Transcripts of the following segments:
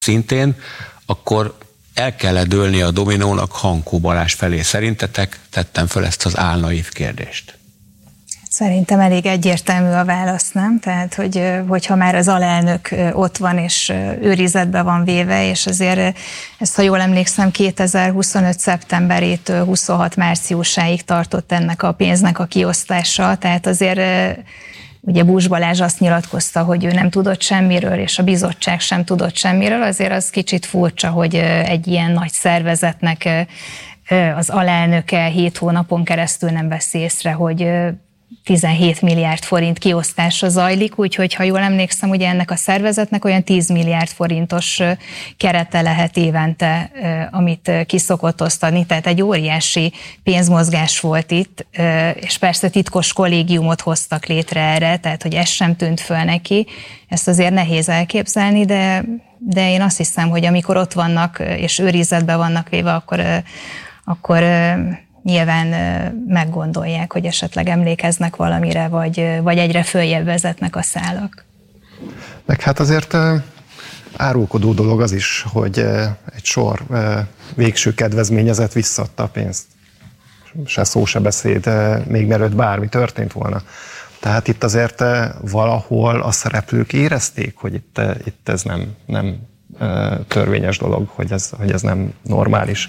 szintén, akkor el kellett dőlni a dominónak Hankó Balázs felé. Szerintetek? Tettem föl ezt az álnaív kérdést. Szerintem elég egyértelmű a válasz, nem? Tehát, hogyha már az alelnök ott van és őrizetbe van véve, és azért ezt, ha jól emlékszem, 2025. szeptemberétől 26 márciusáig tartott ennek a pénznek a kiosztása, tehát azért ugye Bús Balázs azt nyilatkozta, hogy ő nem tudott semmiről, és a bizottság sem tudott semmiről, azért az kicsit furcsa, hogy egy ilyen nagy szervezetnek az alelnöke 7 hónapon keresztül nem veszi észre, hogy 17 milliárd forint kiosztása zajlik, úgyhogy ha jól emlékszem, ugye ennek a szervezetnek olyan 10 milliárd forintos kerete lehet évente, amit ki szokott osztani, tehát egy óriási pénzmozgás volt itt, és persze titkos kollégiumot hoztak létre erre, tehát hogy ez sem tűnt föl neki, ezt azért nehéz elképzelni, de én azt hiszem, hogy amikor ott vannak és őrizetben vannak véve, akkor nyilván meggondolják, hogy esetleg emlékeznek valamire, vagy egyre följebb vezetnek a szálak. Meg hát azért árulkodó dolog az is, hogy egy sor végső kedvezményezett visszaadta a pénzt. Se szó, se beszéd, még mielőtt bármi történt volna. Tehát itt azért valahol a szereplők érezték, hogy itt ez nem törvényes dolog, hogy ez nem normális.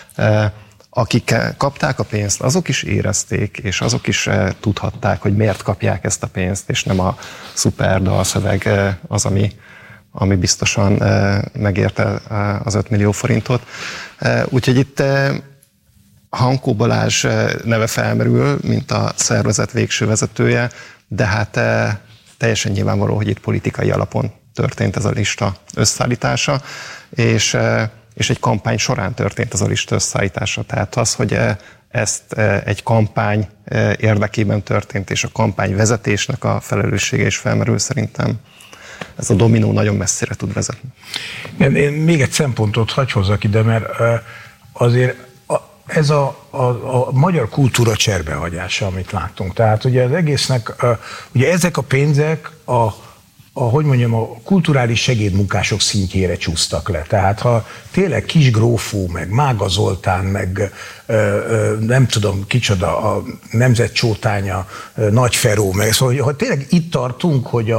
Akik kapták a pénzt, azok is érezték, és azok is tudhatták, hogy miért kapják ezt a pénzt, és nem a szuper dalszöveg az, ami biztosan megérte az 5 millió forintot. Úgyhogy itt Hankó Balázs neve felmerül, mint a szervezet végső vezetője, de hát teljesen nyilvánvaló, hogy itt politikai alapon történt ez a lista összeállítása, és egy kampány során történt ez a lista összeállítása. Tehát az, hogy ezt egy kampány érdekében történt, és a kampány vezetésnek a felelőssége is felmerül, szerintem ez a dominó nagyon messzire tud vezetni. Én még egy szempontot hagy hozzak ide, mert azért ez a magyar kultúra cserbehagyása, amit látunk. Tehát ugye az egésznek, ugye ezek a pénzek hogy mondjam, a kulturális segédmunkások szintjére csúsztak le. Tehát ha tényleg Kis Grófó, meg Mága Zoltán, meg nem tudom kicsoda, a nemzetcsótánya, Nagy Feró, meg szóval, ha tényleg itt tartunk, hogy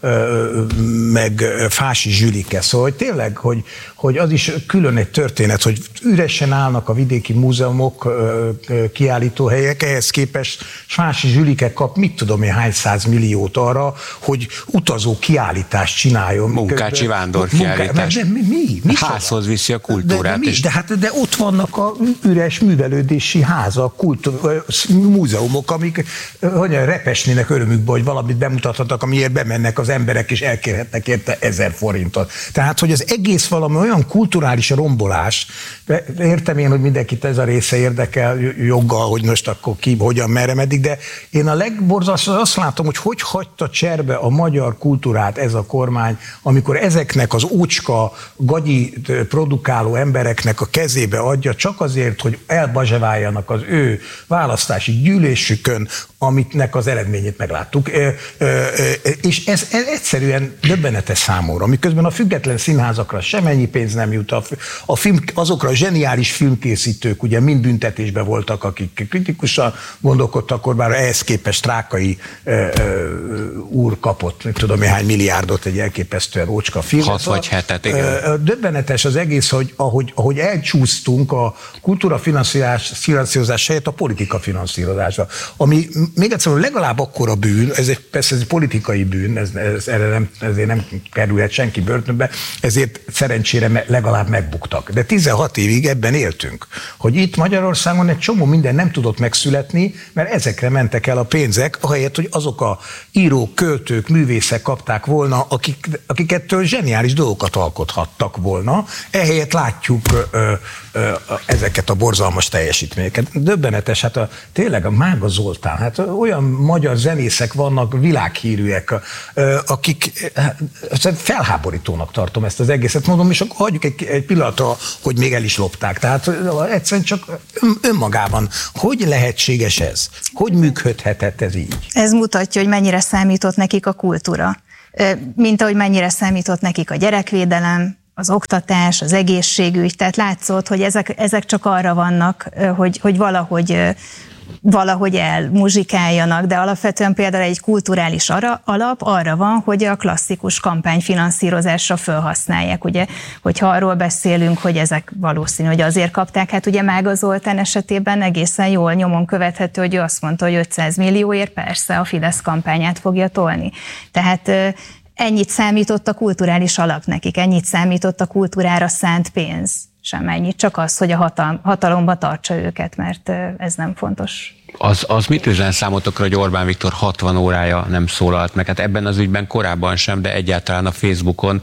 meg Fási Zsülike, szóval hogy tényleg, hogy az is külön egy történet, hogy üresen állnak a vidéki múzeumok, kiállítóhelyek, ehhez képest Fási Zsülike kap mit tudom én hány 100 milliót arra, hogy utazó kiállítást csináljon. Munkácsi vándorkiállítás. De mi? Házhoz viszi a kultúrát. De ott vannak a üres művelődési házak, múzeumok, amik repesnének örömükbe, hogy valamit bemutathatnak, amiért bemennek az emberek, és elkérhetnek érte 1000 forintot. Tehát, hogy az egész valami olyan kulturális rombolás, értem én, hogy mindenkit ez a része érdekel joggal, hogy most akkor ki, hogyan, merre, meddig, de én a legborzasztóbb azt látom, hogy hagyta cserbe a magyar kultúrát ez a kormány, amikor ezeknek az ócska, gagyi produkáló embereknek a kezébe adja, csak azért, hogy elbazseváljanak az ő választási gyűlésükön, amitnek az eredményét megláttuk. És ez egyszerűen döbbenetes számomra, miközben a független színházakra semennyi pénz nem jut, azokra a zseniális filmkészítők ugye mind büntetésben voltak, akik kritikusan gondolkodtak, akkor bár ehhez képest Rákai úr kapott, nem tudom néhány milliárdot egy elképesztően ócska film. 6 vagy 7-et, igen. Döbbenetes az egész, hogy ahogy elcsúsztunk a kultúra finanszírozás helyett a politika finanszírozásra, ami még egyszer legalább akkora bűn, persze ez egy politikai bűn, ezért nem kerülhet senki börtönbe, ezért szerencsére legalább megbuktak. De 16 évig ebben éltünk, hogy itt Magyarországon egy csomó minden nem tudott megszületni, mert ezekre mentek el a pénzek, ahelyett, hogy azok a írók, költők, művészek kapták volna, akik ettől zseniális dolgokat alkothattak volna, ehelyett látjuk ezeket a borzalmas teljesítményeket. Döbbenetes, hát tényleg a Mága Zoltán, hát olyan magyar zenészek vannak, világhírűek, akik felháborítónak tartom ezt az egészet, mondom, és akkor hagyjuk egy pillanatra, hogy még el is lopták. Tehát egyszerűen csak önmagában. Hogy lehetséges ez? Hogy működhetett ez így? Ez mutatja, hogy mennyire számított nekik a kultúra. Mint ahogy mennyire számított nekik a gyerekvédelem, az oktatás, az egészségügy, tehát látszott, hogy ezek csak arra vannak, hogy valahogy elmuzsikáljanak, de alapvetően például egy kulturális alap arra van, hogy a klasszikus kampányfinanszírozásra felhasználják. Ugye, hogyha arról beszélünk, hogy ezek valószínű, hogy azért kapták, hát ugye Mága Zoltán esetében egészen jól nyomon követhető, hogy ő azt mondta, hogy 500 millióért persze a Fidesz kampányát fogja tolni. Tehát ennyit számított a kulturális alap nekik, ennyit számított a kultúrára szánt pénz, sem ennyit, csak az, hogy a hatalomba tartsa őket, mert ez nem fontos. Az mit üzen számotokra, hogy Orbán Viktor 60 órája nem szólalt meg? Hát ebben az ügyben korábban sem, de egyáltalán a Facebookon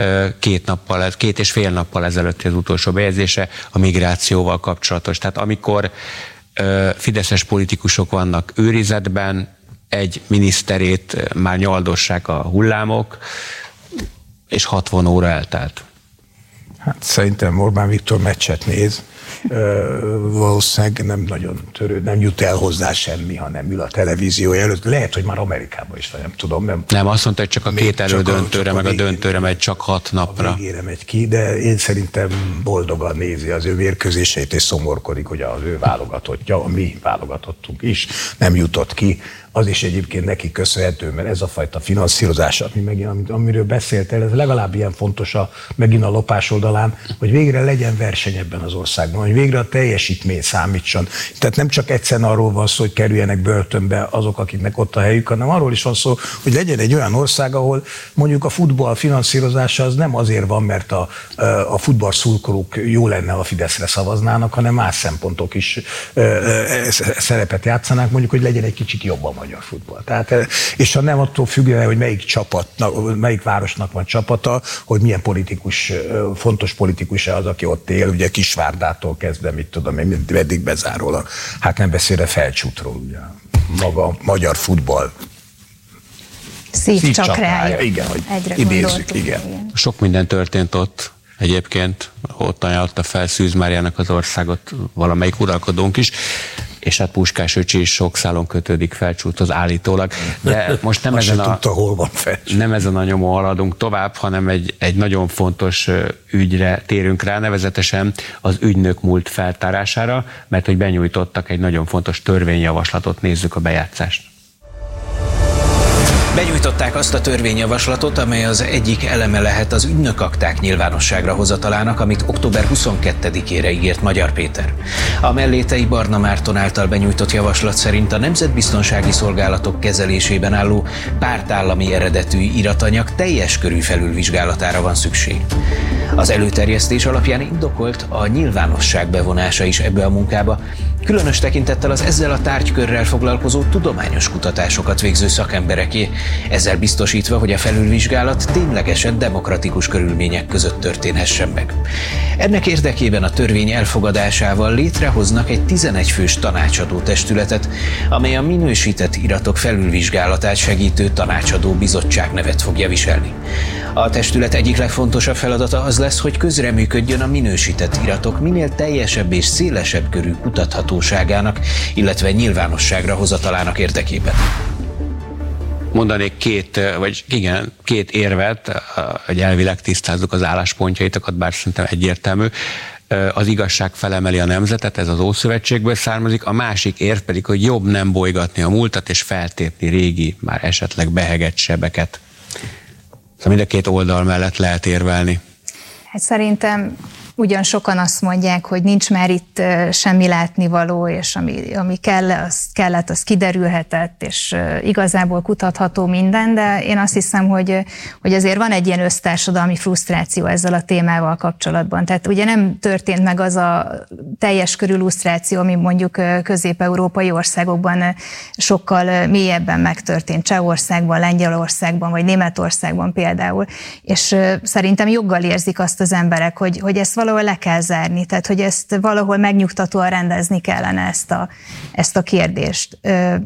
2,5 nappal ezelőtt az utolsó bejegyzése a migrációval kapcsolatos. Tehát amikor fideszes politikusok vannak őrizetben, egy miniszterét már nyaldossák a hullámok, és 60 óra eltelt. Hát szerintem Orbán Viktor meccset néz, valószínűleg nem nagyon nem jut el hozzá semmi, ha nem ül a televízió előtt. Lehet, hogy már Amerikában is, nem tudom. Nem, azt mondta, hogy csak a két elődöntőre, meg a döntőre megy csak 6 napra. A végére megy ki, de én szerintem boldogan nézi az ő mérkőzését, és szomorkodik, hogy az ő válogatottja, a mi válogatottunk is nem jutott ki. Az is egyébként neki köszönhető, mert ez a fajta finanszírozás, amiről beszéltél, ez legalább ilyen fontos megint a lopás oldalán, hogy végre legyen verseny ebben az országban, hogy végre a teljesítmény számítson. Tehát nem csak egyszerűen arról van szó, hogy kerüljenek börtönbe azok, akiknek ott a helyük, hanem arról is van szó, hogy legyen egy olyan ország, ahol mondjuk a futball finanszírozása az nem azért van, mert a futball szurkolók jó lenne, ha Fideszre szavaznának, hanem más szempontok is szerepet játszanák, mondjuk, hogy legyen egy kicsit jobb a magyar futball. Tehát, és ha nem attól függően, hogy melyik városnak van csapata, hogy milyen fontos politikus az, aki ott él, ugye Kisvárdától kezdve, mit tudom én, eddig bezárólag. Hát nem beszélve Felcsútról, ugye. Maga a magyar futball szívcsakrája. Igen, hogy idézzük, igen. Sok minden történt ott. Egyébként ott ajánlotta fel Szűz Máriának az országot valamelyik uralkodónk is, és hát Puskás öcsi is sok szálon kötődik Felcsúthoz állítólag. De most nem ezen a nyomon haladunk tovább, hanem egy nagyon fontos ügyre térünk rá, nevezetesen az ügynök múlt feltárására, mert hogy benyújtottak egy nagyon fontos törvényjavaslatot, nézzük a bejátszást. Benyújtották azt a törvényjavaslatot, amely az egyik eleme lehet az ügynökakták nyilvánosságra hozatalának, amit október 22-ére ígért Magyar Péter. A mellétei Barna Márton által benyújtott javaslat szerint a nemzetbiztonsági szolgálatok kezelésében álló pártállami eredetű iratanyag teljes körű felülvizsgálatára van szükség. Az előterjesztés alapján indokolt a nyilvánosság bevonása is ebbe a munkába, különös tekintettel az ezzel a tárgykörrel foglalkozó tudományos kutatásokat végző szakembereké, ezzel biztosítva, hogy a felülvizsgálat ténylegesen demokratikus körülmények között történhessen meg. Ennek érdekében a törvény elfogadásával létrehoznak egy 11 fős tanácsadó testületet, amely a minősített iratok felülvizsgálatát segítő tanácsadó bizottság nevet fogja viselni. A testület egyik legfontosabb feladata az lesz, hogy közreműködjön a minősített iratok minél teljesebb és szélesebb körű kutathatóságának, illetve nyilvánosságra hozatalának érdekében. Mondanék két érvet, hogy elvileg tisztázzuk az álláspontjaitokat, bár szerintem egyértelmű. Az igazság felemeli a nemzetet, ez az Ószövetségből származik, a másik érv pedig, hogy jobb nem bolygatni a múltat és feltépni régi, már esetleg behegett sebeket. Szóval mind a két oldal mellett lehet érvelni. Hát szerintem ugyan sokan azt mondják, hogy nincs már itt semmi látnivaló, és ami kellett, az kiderülhetett, és igazából kutatható minden, de én azt hiszem, hogy azért van egy ilyen össztársadalmi frusztráció ezzel a témával kapcsolatban. Tehát ugye nem történt meg az a teljes körű lusztráció, ami mondjuk közép-európai országokban sokkal mélyebben megtörtént, Csehországban, Lengyelországban, vagy Németországban például. És szerintem joggal érzik azt az emberek, hogy ezt valahol le kell zárni, tehát hogy ezt valahol megnyugtatóan rendezni kellene ezt a kérdést.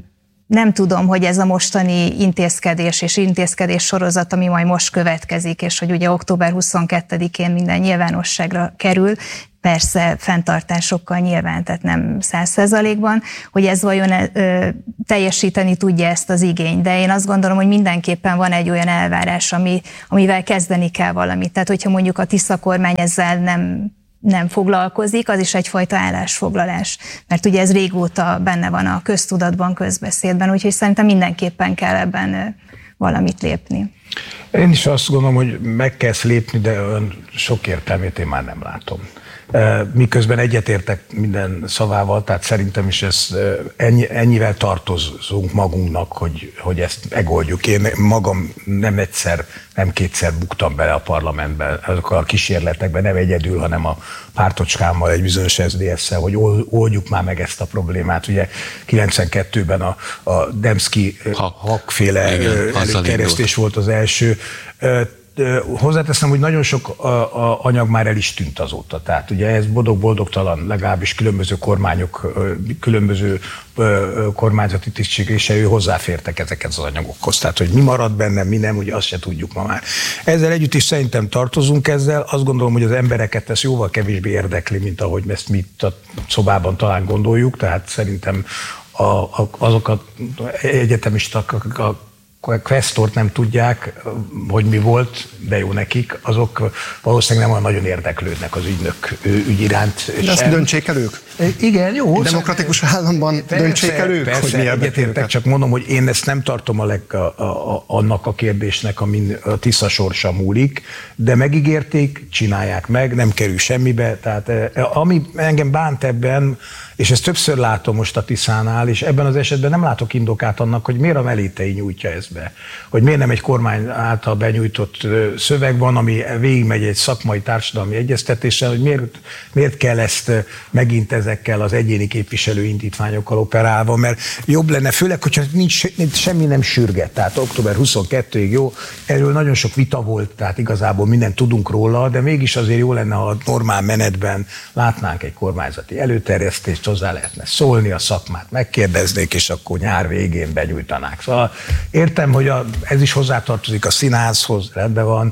nem tudom, hogy ez a mostani intézkedés és intézkedés sorozat, ami majd most következik, és hogy ugye október 22-én minden nyilvánosságra kerül, persze fenntartásokkal nyilván, tehát nem 100%-ban, hogy ez vajon teljesíteni tudja ezt az igényt. De én azt gondolom, hogy mindenképpen van egy olyan elvárás, amivel kezdeni kell valamit. Tehát, hogyha mondjuk a Tisza kormány ezzel nem foglalkozik, az is egyfajta állásfoglalás. Mert ugye ez régóta benne van a köztudatban, közbeszédben, úgyhogy szerintem mindenképpen kell ebben valamit lépni. Én is azt gondolom, hogy meg kell lépni, de olyan sok értelmét én már nem látom. Miközben egyetértek minden szavával, tehát szerintem is ennyivel tartozunk magunknak, hogy ezt megoldjuk. Én magam nem egyszer, nem kétszer buktam bele a parlamentbe, azok a kísérletekben, nem egyedül, hanem a pártocskámmal, egy bizonyos SZDSZ-szel, hogy oldjuk már meg ezt a problémát. Ugye 92-ben a Demszky-Hak-féle előterjesztés volt az első. Hozzáteszem, hogy nagyon sok anyag már el is tűnt azóta. Tehát ugye ez boldog-boldogtalan, legalábbis különböző kormányok, különböző kormányzati tisztségviselői hozzáfértek ezeket az anyagokhoz. Tehát, hogy mi marad benne, mi nem, ugye azt se tudjuk ma már. Ezzel együtt is szerintem tartozunk ezzel. Azt gondolom, hogy az embereket ez jóval kevésbé érdekli, mint ahogy ezt mi itt a szobában talán gondoljuk. Tehát szerintem azok az egyetemisták, a questort nem tudják, hogy mi volt, de jó nekik, azok valószínűleg nem olyan nagyon érdeklődnek az ügy iránt. De ezt döntsék el ők? Igen, jó. Demokratikus államban döntsék el ők, persze, hogy mi egyetértek, csak mondom, hogy én ezt nem tartom annak a kérdésnek, amin a Tisza sorsa múlik, de megígérték, csinálják meg, nem kerül semmibe. Tehát ami engem bánt ebben, és ezt többször látom most a Tiszánál, és ebben az esetben nem látok indokát annak, hogy miért a Mellétei nyújtja ezt be. Hogy miért nem egy kormány által benyújtott szöveg van, ami végigmegy egy szakmai társadalmi egyeztetéssel, hogy miért kell ezt megint ezekkel az egyéni képviselő indítványokkal operálva, mert jobb lenne, főleg, hogyha semmi nem sürget. Tehát október 22-ig jó, erről nagyon sok vita volt, tehát igazából mindent tudunk róla, de mégis azért jó lenne, ha a normál menetben látnánk egy kormányzati előterjesztést, hozzá lehetne szólni, a szakmát megkérdeznék, és akkor nyár végén benyújtanák. Szóval értem, hogy ez is hozzátartozik a színházhoz, rendben van,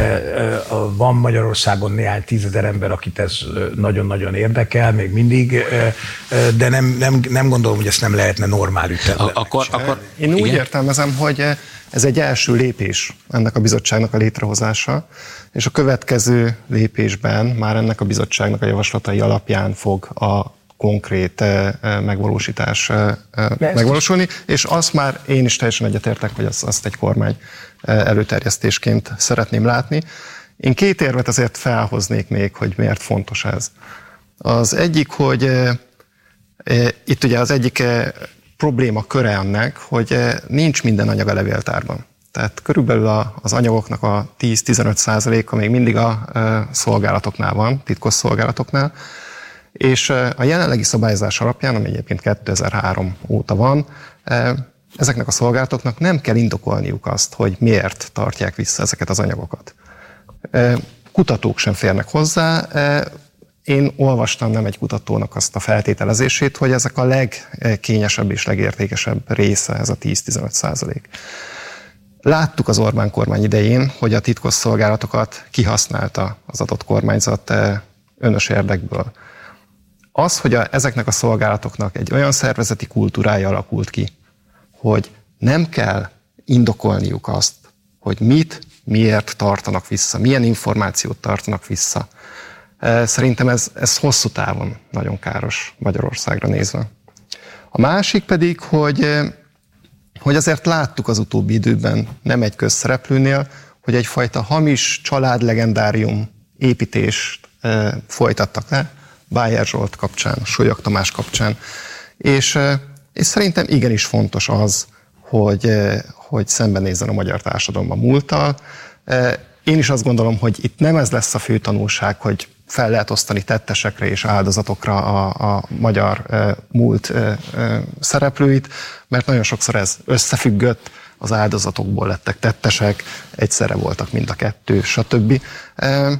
van Magyarországon néhány 10 000 ember, akit ez nagyon-nagyon érdekel, még mindig, de nem gondolom, hogy ezt nem lehetne normál ütemben. Én úgy értelmezem, hogy ez egy első lépés ennek a bizottságnak a létrehozása, és a következő lépésben már ennek a bizottságnak a javaslatai alapján fog a konkrét megvalósítás megvalósulni, és azt már én is teljesen egyetértek, hogy azt egy kormány előterjesztésként szeretném látni. Én 2 érvet azért felhoznék még, hogy miért fontos ez. Az egyik, hogy itt ugye az egyik probléma köre ennek, hogy nincs minden anyag a levéltárban. Tehát körülbelül az anyagoknak a 10-15%-a még mindig a szolgálatoknál van, titkos szolgálatoknál, és a jelenlegi szabályozás alapján, ami egyébként 2003 óta van, ezeknek a szolgálatoknak nem kell indokolniuk azt, hogy miért tartják vissza ezeket az anyagokat. Kutatók sem férnek hozzá. Én olvastam nem egy kutatónak azt a feltételezését, hogy ezek a legkényesebb és legértékesebb része, ez a 10-15%. Láttuk az Orbán kormány idején, hogy a titkos szolgálatokat kihasználta az adott kormányzat önös érdekből. Az, hogy ezeknek a szolgálatoknak egy olyan szervezeti kultúrája alakult ki, hogy nem kell indokolniuk azt, hogy miért tartanak vissza, milyen információt tartanak vissza. Szerintem ez hosszú távon nagyon káros Magyarországra nézve. A másik pedig, hogy azért láttuk az utóbbi időben, nem egy közszereplőnél, hogy egyfajta hamis családlegendárium építést folytattak le, Bájer Zsolt kapcsán, Sólyag Tamás kapcsán, és szerintem igenis fontos az, hogy szembenézzen a magyar társadalom a múlttal. Én is azt gondolom, hogy itt nem ez lesz a fő tanulság, hogy fel lehet osztani tettesekre és áldozatokra a magyar múlt szereplőit, mert nagyon sokszor ez összefüggött, az áldozatokból lettek tettesek, egyszerre voltak mind a kettő, stb.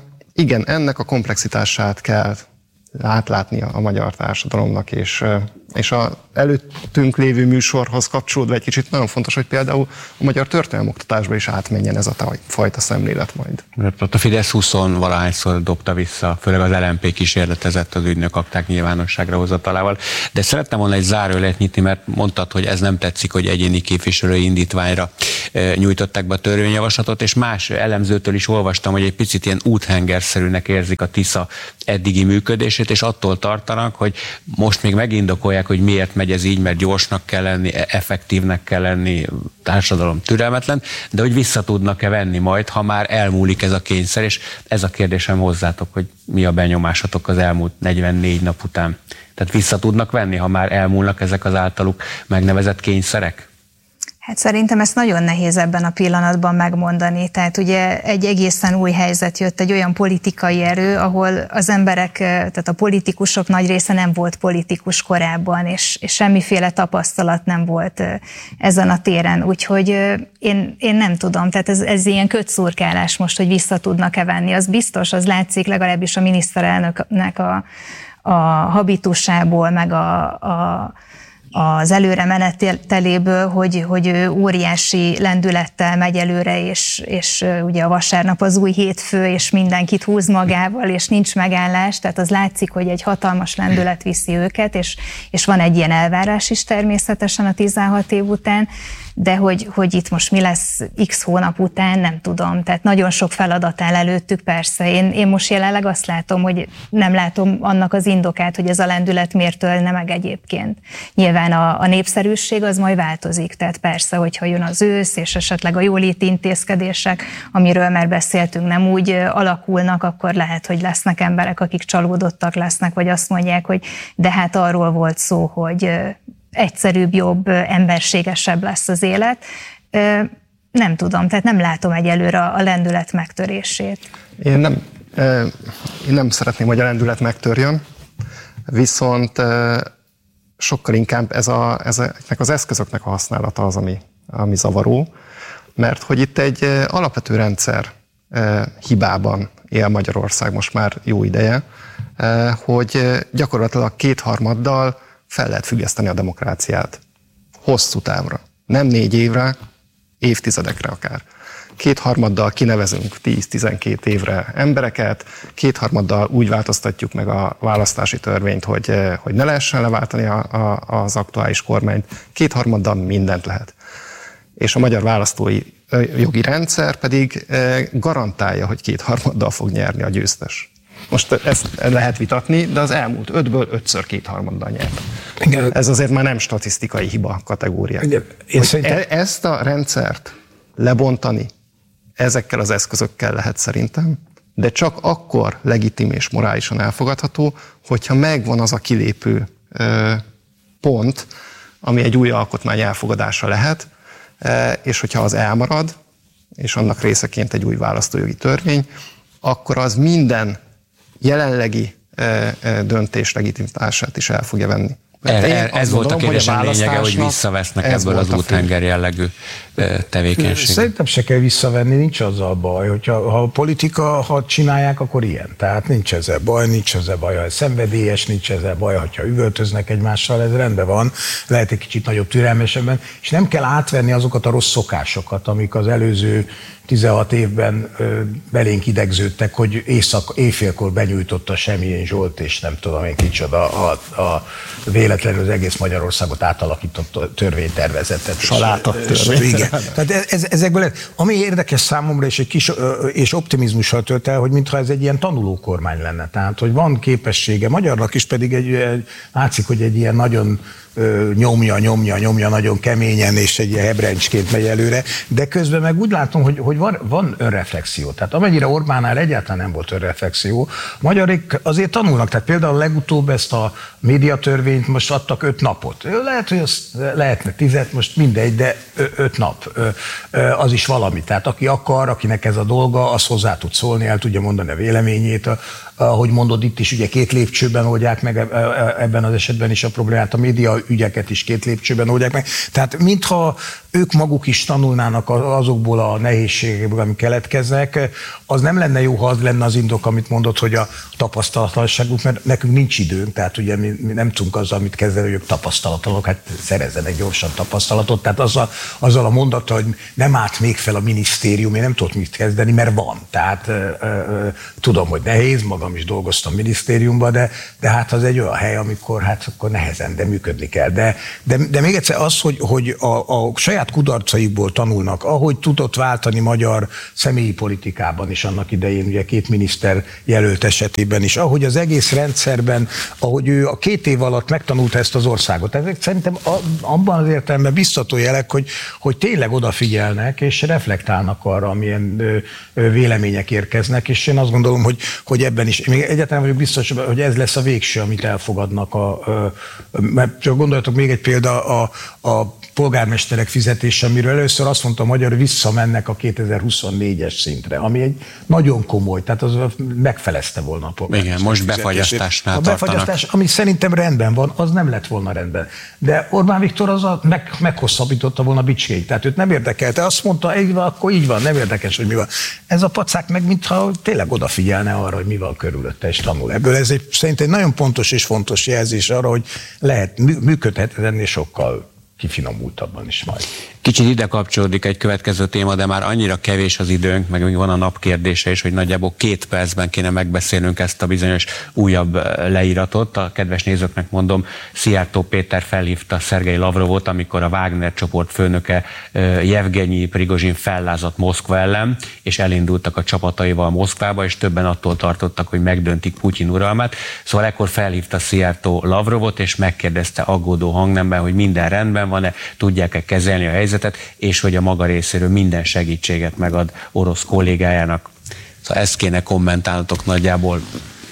Igen, ennek a komplexitását kell átlátni a magyar társadalomnak, és És az előttünk lévő műsorhoz kapcsolódva egy kicsit nagyon fontos, hogy például a magyar történelmoktatásba is átmenjen ez a fajta szemlélet majd. A Fidesz 20-valahányszor dobta vissza, főleg az LMP kísérletezett az ügynökakták nyilvánosságra hozatalával. De szerettem volna egy zárójelet nyitni, mert mondtad, hogy ez nem tetszik, hogy egyéni képviselői indítványra nyújtották be a törvényjavaslatot, és más elemzőtől is olvastam, hogy egy picit ilyen úthengerszerűnek érzik a Tisza eddigi működését, és attól tartanak, hogy most még megindokolják, hogy miért megy ez így, mert gyorsnak kell lenni, effektívnek kell lenni, társadalom türelmetlen, de hogy vissza tudnak-e venni majd, ha már elmúlik ez a kényszer, és ez a kérdésem hozzátok, hogy mi a benyomásatok az elmúlt 44 nap után. Tehát vissza tudnak venni, ha már elmúlnak ezek az általuk megnevezett kényszerek? Hát szerintem ezt nagyon nehéz ebben a pillanatban megmondani. Tehát ugye egy egészen új helyzet jött, egy olyan politikai erő, ahol az emberek, tehát a politikusok nagy része nem volt politikus korábban, és semmiféle tapasztalat nem volt ezen a téren. Úgyhogy én nem tudom, tehát ez ilyen kötszurkálás most, hogy vissza tudnak-e venni. Az biztos, az látszik legalábbis a miniszterelnöknek a habitusából, meg az előre meneteléből, hogy ő óriási lendülettel megy előre, és ugye a vasárnap az új hétfő, és mindenkit húz magával, és nincs megállás, tehát az látszik, hogy egy hatalmas lendület viszi őket, és van egy ilyen elvárás is természetesen a 16 év után, de hogy itt most mi lesz x hónap után, nem tudom. Tehát nagyon sok feladat áll előttük, persze. Én most jelenleg azt látom, hogy nem látom annak az indokát, hogy ez a lendület miért tölne meg egyébként. Nyilván a népszerűség az majd változik, tehát persze, hogyha jön az ősz, és esetleg a jóléti intézkedések, amiről már beszéltünk, nem úgy alakulnak, akkor lehet, hogy lesznek emberek, akik csalódottak lesznek, vagy azt mondják, hogy de hát arról volt szó, hogy egyszerűbb, jobb, emberségesebb lesz az élet. Nem tudom, tehát nem látom egyelőre a lendület megtörését. Én nem szeretném, hogy a lendület megtörjön, viszont sokkal inkább ezeknek az eszközöknek a használata az, ami zavaró, mert hogy itt egy alapvető rendszer hibában él Magyarország most már jó ideje, hogy gyakorlatilag 2/3 fel lehet függeszteni a demokráciát. Hosszú távra. Nem 4 évre, évtizedekre akár. 2/3 kinevezünk 10-12 évre embereket, 2/3 úgy változtatjuk meg a választási törvényt, hogy ne lehessen leváltani az aktuális kormányt, 2/3 mindent lehet. És a magyar választói jogi rendszer pedig garantálja, hogy 2/3 fog nyerni a győztes. Most ezt lehet vitatni, de az elmúlt 5-ből 5-ször 2/3 nyert. Igen. Ez azért már nem statisztikai hiba kategória. Ezt a rendszert lebontani ezekkel az eszközökkel lehet szerintem, de csak akkor legitim és morálisan elfogadható, hogyha megvan az a kilépő pont, ami egy új alkotmány elfogadása lehet, és hogyha az elmarad, és annak részeként egy új választójogi törvény, akkor az minden jelenlegi döntés legitimitását is el fogja venni. Ez volt a kérdésem lényege, hogy visszavesznek ebből az úthenger jellegű tevékenységet. Szerintem se kell visszavenni, nincs azzal baj, hogyha ha a politika, ha csinálják, akkor ilyen. Tehát nincs ezzel baj, ha szenvedélyes, nincs ezzel baj, hogyha üvöltöznek egymással, ez rendben van, lehet egy kicsit nagyobb türelmesebben, és nem kell átvenni azokat a rossz szokásokat, amik az előző 16 évben belénk idegződtek, hogy éjfélkor benyújtotta Semjén Zsolt, és nem tudom én kicsoda a véletlenül az egész Magyarországot átalakított törvénytervezetet. Saláta törvény. Igen. Tehát ezekből lehet. Ami érdekes számomra, és egy kis és optimizmussal tölt el, hogy mintha ez egy ilyen tanuló kormány lenne. Tehát, hogy van képessége, magyarnak is pedig látszik, hogy egy ilyen nagyon nyomja nagyon keményen, és egy ilyen hebrencsként megy előre, de közben meg úgy látom, hogy van önreflexió. Tehát amennyire Orbánnál egyáltalán nem volt önreflexió, magyarok azért tanulnak. Tehát például legutóbb ezt a médiatörvényt most adtak 5 napot. Lehet, hogy az lehetne 10, most mindegy, de 5 nap. Az is valami. Tehát aki akar, akinek ez a dolga, az hozzá tud szólni, el tudja mondani a véleményét. Ahogy mondod, itt is ugye 2 lépcsőben oldják meg ebben az esetben is a problémát, a média ügyeket is 2 lépcsőben oldják meg. Tehát mintha ők maguk is tanulnának azokból a nehézségekből, amik keletkeznek, az nem lenne jó, ha az lenne az indok, amit mondott, hogy a tapasztalatlanságuk, mert nekünk nincs időnk, tehát ugye mi nem tudunk azzal, amit kezdeni, hogy ők tapasztalatlanok, hát szerezzenek gyorsan tapasztalatot, tehát azzal a mondattal, hogy nem állt még fel a minisztérium, én nem tudok mit kezdeni, mert van. Tehát tudom, hogy nehéz, magam is dolgoztam minisztériumban, de hát az egy olyan hely, amikor hát akkor nehezen, de működni kell. De még egyszer az, hogy a saját kudarcaikból tanulnak, ahogy tudott váltani magyar személyi politikában is annak idején, ugye 2 miniszter jelölt esetében is, ahogy az egész rendszerben, ahogy ő a 2 év alatt megtanulta ezt az országot. Ezek szerintem abban az értelemben biztató jelek, hogy tényleg odafigyelnek és reflektálnak arra, amilyen vélemények érkeznek, és én azt gondolom, hogy ebben is, még egyáltalán vagyok biztos, hogy ez lesz a végső, amit elfogadnak. Mert csak gondoljatok még egy példa, a polgármesterek fizetése, amiről először azt mondta a magyar, hogy visszamennek a 2024-es szintre, ami egy nagyon komoly, tehát az megfelezte volna a polgármesterek. Igen, most befagyasztásnál tartanak. A befagyasztás, ami szerintem rendben van, az nem lett volna rendben. De Orbán Viktor az meghosszabbította volna Bicskéig, tehát őt nem érdekelte. Azt mondta, így van, akkor így van, nem érdekes, hogy mi van. Ez a pacák meg, mintha tényleg odafigyelne arra, hogy mi van körülötte, és tanul ebből. Ez szerintem egy nagyon pontos és fontos jelzés arra, hogy lehet, működhet ennél sokkal kifinomultabban is majd. Kicsit ide kapcsolódik egy következő téma, de már annyira kevés az időnk, meg még van a nap kérdése is, hogy nagyjából 2 percben kéne megbeszélnünk ezt a bizonyos újabb leíratot. A kedves nézőknek mondom, Szijjártó Péter felhívta Szergej Lavrovot, amikor a Wagner csoport főnöke Jevgenyi Prigozsin fellázadt Moszkva ellen, és elindultak a csapataival Moszkvába, és többen attól tartottak, hogy megdöntik Putyin uralmát. Szóval ekkor felhívta Szijjártó Lavrovot, és megkérdezte aggódó hangnemben, hogy minden rendben van-e, tudják-e kezelni a helyzetet, és hogy a maga részéről minden segítséget megad orosz kollégájának. Szóval ezt kéne kommentálnotok nagyjából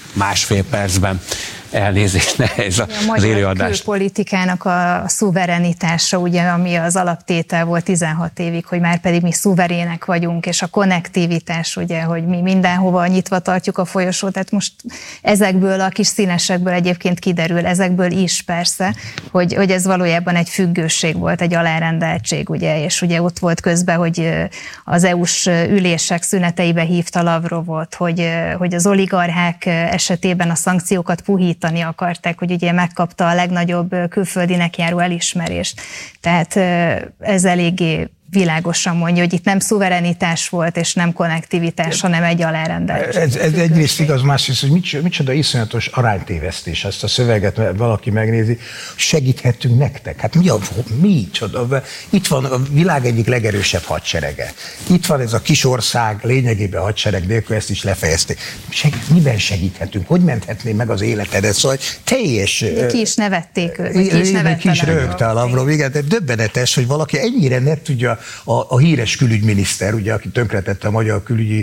1,5 percben. Elnézést, nehéz az élőadás. A magyar külpolitikának a szuverenitása, ugye, ami az alaptétel volt 16 évig, hogy már pedig mi szuverének vagyunk, és a konnektivitás, ugye, hogy mi mindenhova nyitva tartjuk a folyosót, tehát most ezekből a kis színesekből egyébként kiderül, ezekből is persze, hogy ez valójában egy függőség volt, egy alárendeltség, ugye, és ugye ott volt közben, hogy az EU-s ülések szüneteibe hívta Lavrovot, hogy az oligarchák esetében a szankciókat puhít akarták, hogy ugye megkapta a legnagyobb külföldinek járó elismerést. Tehát ez eléggé világosan mondja, hogy itt nem szuverenitás volt, és nem konnektivitás, hanem egy alárendeltség. Ez egyrészt igaz, másrészt, hogy micsoda iszonyatos aránytévesztés, ezt a szöveget valaki megnézi, segíthetünk nektek. Hát micsoda? Itt van a világ egyik legerősebb hadserege. Itt van ez a kis ország, lényegében hadsereg nélkül, ezt is lefejezték. Miben segíthetünk? Hogy menthetné meg az életedet? Szóval teljes... Ki is nevették őt. Ki is rögte a Lavrov, igen, de döbbenetes, hogy valaki ennyire ne tudja. A híres külügyminiszter, ugye, aki tönkretette a magyar külügyi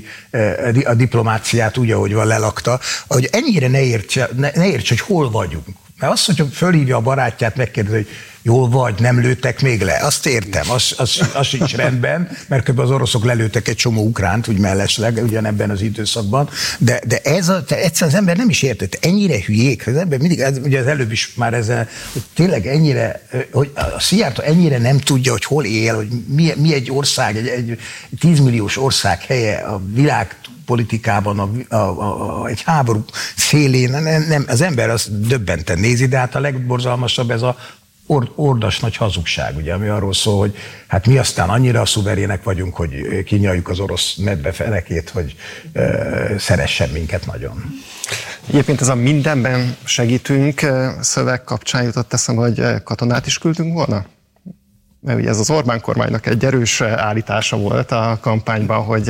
a diplomáciát úgy, ahogy van, lelakta, hogy ennyire ne értse, hogy hol vagyunk. Mert azt, hogyha fölhívja a barátját, megkérdezi, hogy jól vagy, nem lőttek még le, azt értem, az sincs rendben, mert kb. Az oroszok lelőttek egy csomó ukránt, úgy mellesleg, ugyanebben az időszakban, de egyszerűen az ember nem is értett, ennyire hülyék, az ember mindig, ugye az előbb is már ezzel, hogy tényleg ennyire, hogy a Szijjártó ennyire nem tudja, hogy hol él, hogy mi egy ország, egy 10 milliós ország helye a világ politikában, egy háború szélén, nem, az ember azt döbbenten nézi, de hát a legborzalmasabb ez a ordas nagy hazugság, ugye, ami arról szól, hogy hát mi aztán annyira szuverének vagyunk, hogy kinyaljuk az orosz medve fenekét, hogy szeressen minket nagyon. Egyébként ez a mindenben segítünk szöveg kapcsán jutott eszembe, hogy katonát is küldtünk volna? Mert ugye ez az Orbán kormánynak egy erős állítása volt a kampányban, hogy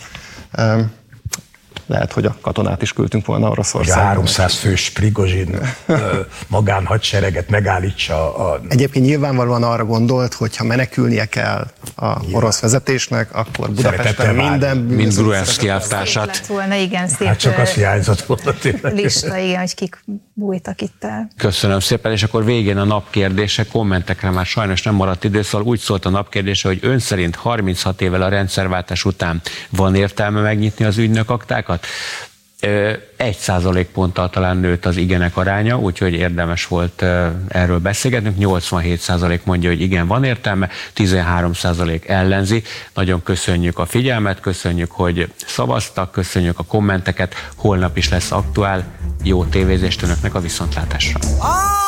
lehet, hogy a katonát is küldtünk volna Oroszországba. A 300 fős Prigozsin magánhadsereget megállítsa Egyébként nyilvánvalóan arra gondolt, hogy ha menekülnie kell a orosz vezetésnek, akkor Budapesten minden mint Gruevszky elvtársat. Hát csak azt hiányzott volna tényleg. Lista, igen, hogy kik bújtak itt el. Köszönöm szépen, és akkor végén a napkérdése, kommentekre már sajnos nem maradt idő, szóval úgy szólt a napkérdése, hogy ön szerint 36 évvel a rendszerváltás után van értelme megnyitni az ügynökaktákat? 1%-ponttal talán nőtt az igenek aránya, úgyhogy érdemes volt erről beszélgetnünk. 87% mondja, hogy igen, van értelme, 13% ellenzi. Nagyon köszönjük a figyelmet, köszönjük, hogy szavaztak, köszönjük a kommenteket. Holnap is lesz aktuál. Jó tévézést önöknek, a viszontlátásra!